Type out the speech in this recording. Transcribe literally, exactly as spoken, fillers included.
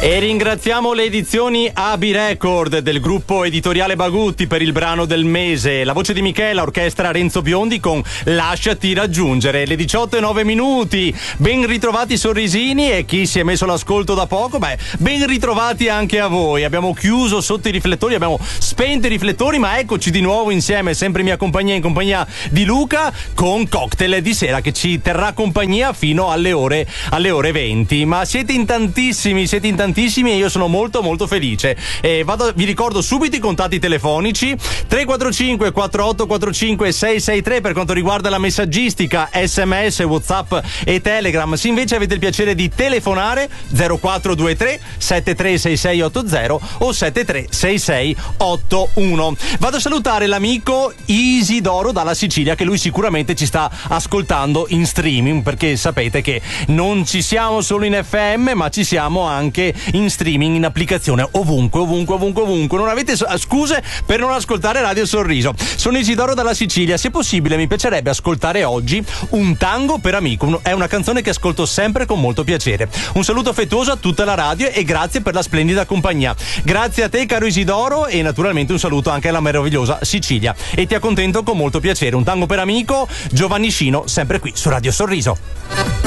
E ringraziamo le edizioni A B Record del gruppo editoriale Bagutti per il brano del mese. La voce di Michela, orchestra Renzo Biondi con Lasciati raggiungere. Le diciotto e nove minuti. Ben ritrovati sorrisini, e chi si è messo all'ascolto da poco, beh, ben ritrovati anche a voi. Abbiamo chiuso sotto i riflettori, abbiamo spento i riflettori, ma eccoci di nuovo insieme, sempre in mia compagnia, in compagnia di Luca, con Cocktail di sera che ci terrà compagnia fino alle ore, alle ore venti. Ma siete in tantissimi, siete in tantissimi e io sono molto molto felice. E vado, vi ricordo subito i contatti telefonici: tre quattro cinque quattro otto quattro cinque sei sei tre per quanto riguarda la messaggistica, sms, whatsapp e telegram. Se invece avete il piacere di telefonare, zero quattro due tre sette tre sei sei otto zero o sette tre sei sei otto uno. Vado a salutare l'amico Isidoro dalla Sicilia, che lui sicuramente ci sta ascoltando in streaming, perché sapete che non ci siamo solo in F M, ma ci siamo anche in streaming, in applicazione, ovunque, ovunque, ovunque, ovunque. Non avete scuse per non ascoltare Radio Sorriso. Sono Isidoro dalla Sicilia. Se possibile, mi piacerebbe ascoltare oggi Un tango per amico. È una canzone che ascolto sempre con molto piacere. Un saluto affettuoso a tutta la radio e grazie per la splendida compagnia. Grazie a te, caro Isidoro, e naturalmente un saluto anche alla meravigliosa Sicilia. E ti accontento con molto piacere. Un tango per amico, Giovanni Scino, sempre qui su Radio Sorriso.